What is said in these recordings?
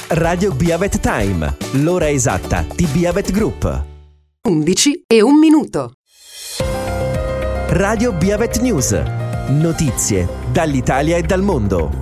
Radio Biavet Time, l'ora esatta di Biavet Group. 11:01. Radio Biavet News, notizie dall'Italia e dal mondo.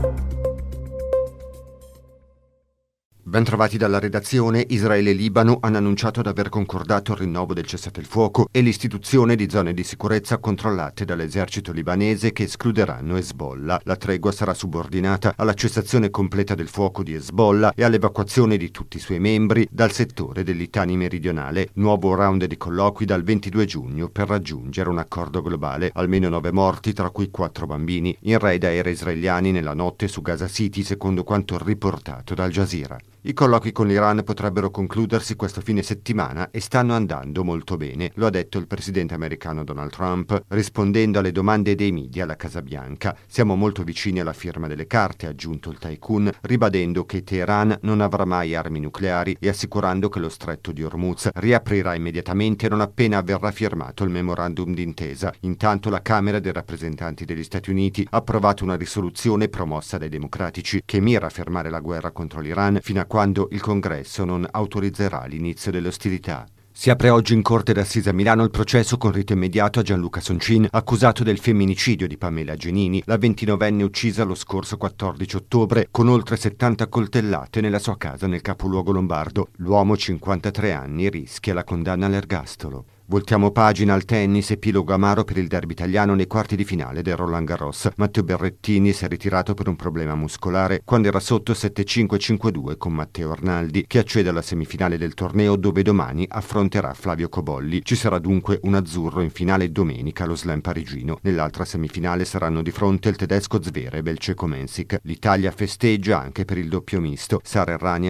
Bentrovati dalla redazione. Israele e Libano hanno annunciato di aver concordato il rinnovo del cessate il fuoco e l'istituzione di zone di sicurezza controllate dall'esercito libanese che escluderanno Hezbollah. La tregua sarà subordinata alla cessazione completa del fuoco di Hezbollah e all'evacuazione di tutti i suoi membri dal settore del Litani meridionale. Nuovo round di colloqui dal 22 giugno per raggiungere un accordo globale. Almeno 9 morti, tra cui 4 bambini, in raid aerei israeliani nella notte su Gaza City, secondo quanto riportato da Al Jazeera. I colloqui con l'Iran potrebbero concludersi questo fine settimana e stanno andando molto bene, lo ha detto il presidente americano Donald Trump, rispondendo alle domande dei media alla Casa Bianca. Siamo molto vicini alla firma delle carte, ha aggiunto il tycoon, ribadendo che Teheran non avrà mai armi nucleari e assicurando che lo stretto di Hormuz riaprirà immediatamente non appena verrà firmato il memorandum d'intesa. Intanto la Camera dei rappresentanti degli Stati Uniti ha approvato una risoluzione promossa dai democratici che mira a fermare la guerra contro l'Iran fino a quando il Congresso non autorizzerà l'inizio delle ostilità. Si apre oggi in Corte d'Assise a Milano il processo con rito immediato a Gianluca Soncin, accusato del femminicidio di Pamela Genini, la 29enne uccisa lo scorso 14 ottobre con oltre 70 coltellate nella sua casa nel capoluogo lombardo. L'uomo, 53 anni, rischia la condanna all'ergastolo. Voltiamo pagina al tennis, epilogo amaro per il derby italiano nei quarti di finale del Roland Garros. Matteo Berrettini si è ritirato per un problema muscolare quando era sotto 7-5-5-2 con Matteo Arnaldi, che accede alla semifinale del torneo dove domani affronterà Flavio Cobolli. Ci sarà dunque un azzurro in finale domenica allo Slam parigino. Nell'altra semifinale saranno di fronte il tedesco Zverev e il ceco Mensik. L'Italia festeggia anche per il doppio misto. Sara Errani